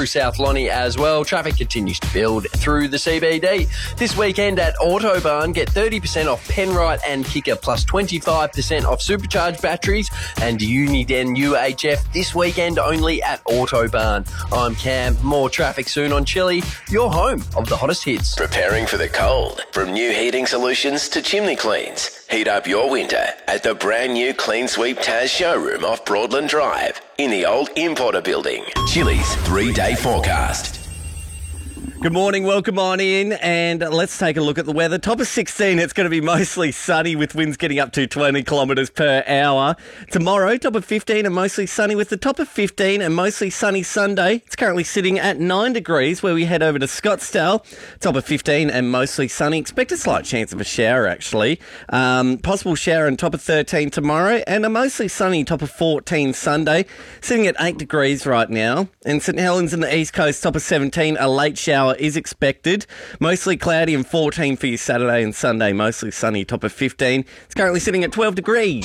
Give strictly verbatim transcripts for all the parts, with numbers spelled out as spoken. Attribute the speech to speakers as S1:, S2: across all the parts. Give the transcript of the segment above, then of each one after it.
S1: South Lonnie as well. Traffic continues to build through the C B D. This weekend at Autobahn, get thirty percent off Penrite and Kicker plus twenty-five percent off supercharged batteries and Uniden U H F this weekend only at Autobahn. I'm Cam. More traffic soon on Chili, your home of the hottest hits.
S2: Preparing for the cold. From new heating solutions to chimney cleans. Heat up your winter at the brand new Clean Sweep Taz showroom off Broadland Drive in the old Importer building. Chili's three-day forecast.
S3: Good morning, welcome on in, and let's take a look at the weather. Top of sixteen, it's going to be mostly sunny with winds getting up to twenty kilometres per hour. Tomorrow, top of fifteen and mostly sunny with the top of fifteen and mostly sunny Sunday. It's currently sitting at nine degrees where we head over to Scottsdale. Top of fifteen and mostly sunny. Expect a slight chance of a shower, actually. Um, possible shower and top of thirteen tomorrow, and a mostly sunny top of fourteen Sunday. Sitting at eight degrees right now. And St Helens in the East Coast, top of seventeen, a late shower is expected. Mostly cloudy and fourteen for your Saturday and Sunday. Mostly sunny, top of fifteen. It's currently sitting at twelve degrees.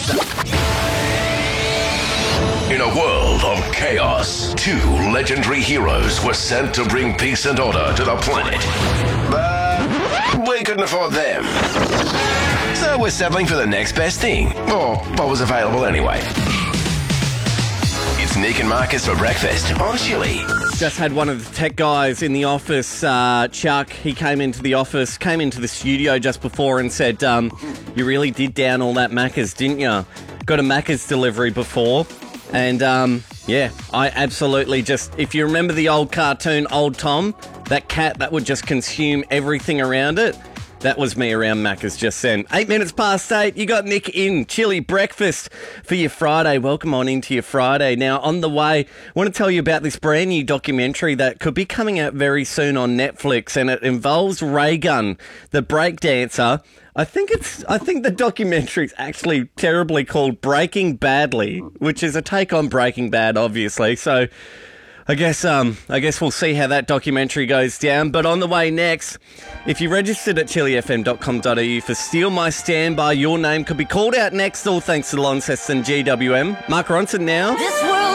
S2: In a world of chaos, two legendary heroes were sent to bring peace and order to the planet. But we couldn't afford them. So we're settling for the next best thing. Or what was available anyway. It's Nick and Marcus for breakfast on Chili.
S3: Just had one of the tech guys in the office, uh, Chuck. He came into the office, came into the studio just before and said, um, you really did down all that Macca's, didn't you? Got a Macca's delivery before. And, um, yeah, I absolutely just... If you remember the old cartoon, Old Tom, that cat that would just consume everything around it, that was me around Macca's just then. Eight minutes past eight, you got Nick in. Chili breakfast for your Friday. Welcome on into your Friday. Now, on the way, I want to tell you about this brand new documentary that could be coming out very soon on Netflix, and it involves Raygun, the breakdancer. I think it's. I think the documentary is actually terribly called Breaking Badly, which is a take on Breaking Bad, obviously. So I guess um, I guess we'll see how that documentary goes down. But on the way next, if you registered at chili f m dot com dot a u for Steal My Standby, your name could be called out next, all thanks to Launceston G W M. Mark Ronson now.
S4: This